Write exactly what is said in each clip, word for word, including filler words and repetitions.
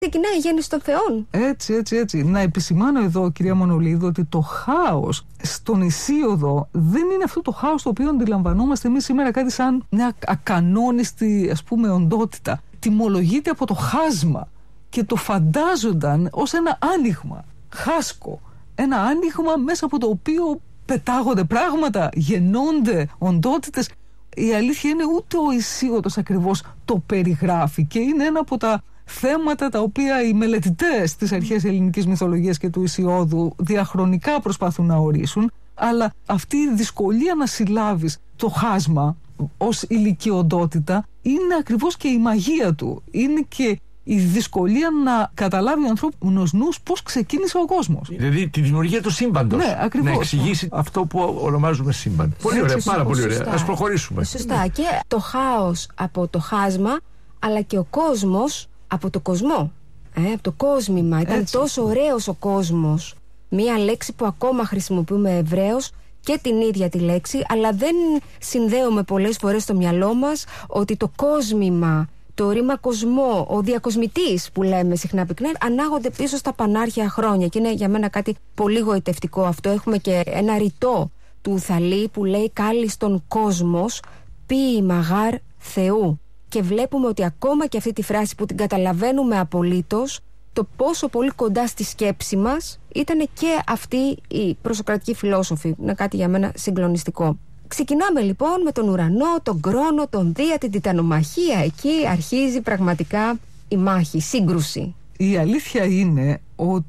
Ξεκινάει η γέννηση των θεών. Έτσι, έτσι, έτσι. Να επισημάνω εδώ, κυρία Μονολίδου, ότι το χάος στον Ησίωδο δεν είναι αυτό το χάος το οποίο αντιλαμβανόμαστε εμείς σήμερα κάτι σαν μια ακανόνιστη, ας πούμε, οντότητα. Τιμολογείται από το χάσμα και το φαντάζονταν ως ένα άνοιγμα, χάσκο. Ένα άνοιγμα μέσα από το οποίο πετάγονται πράγματα, γεννώνται οντότητες. Η αλήθεια είναι ούτε ο Ησίωδος ακριβώς το περιγράφει και είναι ένα από τα θέματα τα οποία οι μελετητές της αρχαίας ελληνικής μυθολογίας και του Ησιώδου διαχρονικά προσπαθούν να ορίσουν, αλλά αυτή η δυσκολία να συλλάβεις το χάσμα ως ηλικιοντότητα είναι ακριβώς και η μαγεία του. Είναι και η δυσκολία να καταλάβει ο ανθρώπινος νους πώς ξεκίνησε ο κόσμος. Δηλαδή τη δημιουργία του σύμπαντος. Ναι, ακριβώς. Να εξηγήσει αυτό που ονομάζουμε σύμπαν. Πολύ Έτσι, ωραία, πάρα πολύ σωστά. ωραία. Ας προχωρήσουμε. Σωστά. Και το χάος από το χάσμα, αλλά και ο κόσμος από το κοσμό. Ε, από το κόσμημα. Ήταν Έτσι. τόσο ωραίος ο κόσμος. Μία λέξη που ακόμα χρησιμοποιούμε ευρέως και την ίδια τη λέξη, αλλά δεν συνδέουμε πολλές φορές στο μυαλό μας ότι το κόσμημα, το ρήμα κοσμό, ο διακοσμητής που λέμε συχνά πυκνά, ανάγονται πίσω στα πανάρχια χρόνια. Και είναι για μένα κάτι πολύ γοητευτικό αυτό. Έχουμε και ένα ρητό του Θαλή που λέει «Κάλιστον κόσμος, ποιη μαγάρ Θεού». Και βλέπουμε ότι ακόμα και αυτή τη φράση που την καταλαβαίνουμε απολύτως, το πόσο πολύ κοντά στη σκέψη μας ήταν και αυτή η προσοκρατική φιλόσοφη. Είναι κάτι για μένα συγκλονιστικό. Ξεκινάμε λοιπόν με τον ουρανό, τον Κρόνο, τον Δία, την τιτανομαχία. Εκεί αρχίζει πραγματικά η μάχη, η σύγκρουση. Η αλήθεια είναι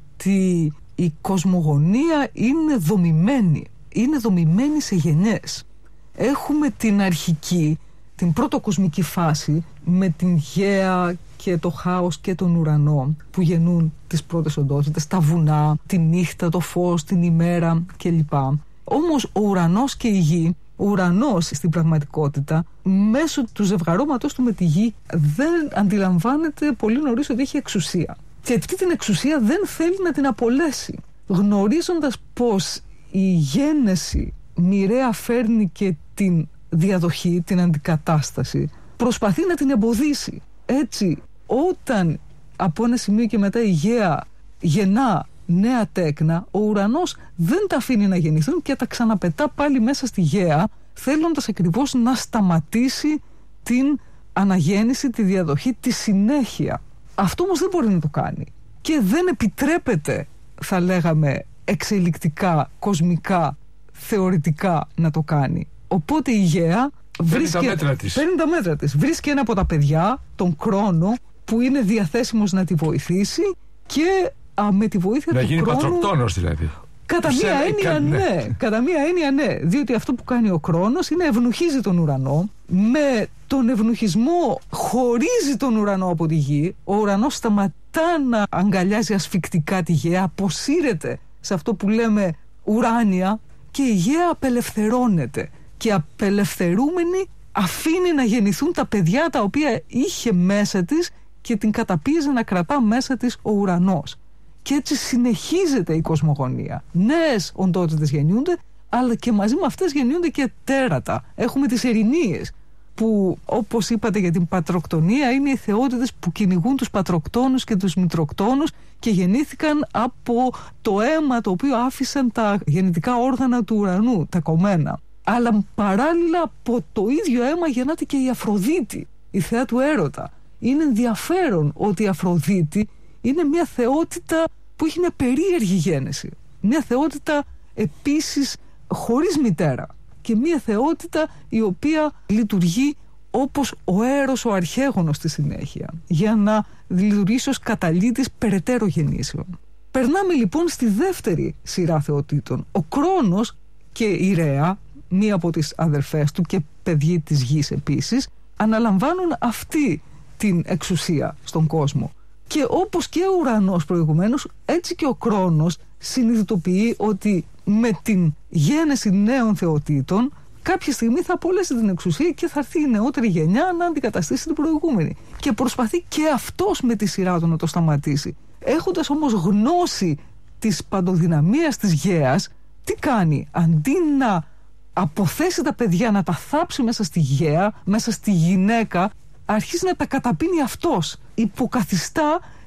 ότι η κοσμογονία είναι δομημένη. Είναι δομημένη σε γενιές. Έχουμε την αρχική, την πρώτο κοσμική φάση με την γαία και το χάος και τον ουρανό που γεννούν τις πρώτες οντότητες, τα βουνά, τη νύχτα, το φως, την ημέρα κλπ. Όμως ο ουρανός και η γη, ο ουρανός στην πραγματικότητα μέσω του ζευγαρώματος του με τη γη δεν αντιλαμβάνεται πολύ νωρίς ότι έχει εξουσία. Και αυτή την εξουσία δεν θέλει να την απολέσει, γνωρίζοντας πως η γένεση μοιραία φέρνει και την διαδοχή, την αντικατάσταση, προσπαθεί να την εμποδίσει. Έτσι, όταν από ένα σημείο και μετά η γαία γεννά νέα τέκνα, ο ουρανός δεν τα αφήνει να γεννηθούν και τα ξαναπετά πάλι μέσα στη γαία, θέλοντας ακριβώς να σταματήσει την αναγέννηση, τη διαδοχή, τη συνέχεια. Αυτό όμως δεν μπορεί να το κάνει και δεν επιτρέπεται, θα λέγαμε, εξελικτικά, κοσμικά, θεωρητικά να το κάνει. Οπότε η γαία βρίσκει, τα μέτρα της. παίρνει τα μέτρα της. Βρίσκει ένα από τα παιδιά, τον Κρόνο, που είναι διαθέσιμος να τη βοηθήσει και α, με τη βοήθεια να του γίνει Κρόνου... πατροκτόνος δηλαδή. Κατά μία έννοια ναι. Κατά μία έννοια ναι. Διότι αυτό που κάνει ο Κρόνος είναι ευνουχίζει τον ουρανό. Με τον ευνουχισμό χωρίζει τον ουρανό από τη γη. Ο ουρανός σταματά να αγκαλιάζει ασφυκτικά τη γαία, αποσύρεται σε αυτό που λέμε ουράνια και η γαία απελευθερώνεται. Και απελευθερούμενη αφήνει να γεννηθούν τα παιδιά τα οποία είχε μέσα της και την καταπίεζε να κρατά μέσα της ο ουρανός. Και έτσι συνεχίζεται η κοσμογονία. Νέες οντότητες γεννιούνται, αλλά και μαζί με αυτές γεννιούνται και τέρατα. Έχουμε τις ερηνίες, που όπως είπατε για την πατροκτονία είναι οι θεότητες που κυνηγούν τους πατροκτόνους και τους μητροκτόνους και γεννήθηκαν από το αίμα το οποίο άφησαν τα γεννητικά όργανα του ουρανού, τα κομμένα. Αλλά παράλληλα από το ίδιο αίμα γεννάται και η Αφροδίτη, η θεά του έρωτα. Είναι ενδιαφέρον ότι η Αφροδίτη είναι μια θεότητα που έχει μια περίεργη γέννεση. Μια θεότητα επίσης χωρίς μητέρα. Και μια θεότητα η οποία λειτουργεί όπως ο Έρος ο αρχαίγονος στη συνέχεια, για να λειτουργήσει ως καταλύτης περαιτέρω γεννήσεων. Περνάμε λοιπόν στη δεύτερη σειρά θεοτήτων. Ο Κρόνος και η Ρέα, μία από τις αδερφές του και παιδί της γης επίσης, αναλαμβάνουν αυτή την εξουσία στον κόσμο. Και όπως και ο ουρανός προηγουμένως, έτσι και ο Κρόνος συνειδητοποιεί ότι με την γένεση νέων θεοτήτων κάποια στιγμή θα απολέσει την εξουσία και θα έρθει η νεότερη γενιά να αντικαταστήσει την προηγούμενη. Και προσπαθεί και αυτός με τη σειρά του να το σταματήσει. Έχοντας όμως γνώση της παντοδυναμίας της γέας, τι κάνει? Αντί να αποθέσει τα παιδιά, να τα θάψει μέσα στη γέα, μέσα στη γυναίκα, αρχίζει να τα καταπίνει αυτός. Υποκαθιστά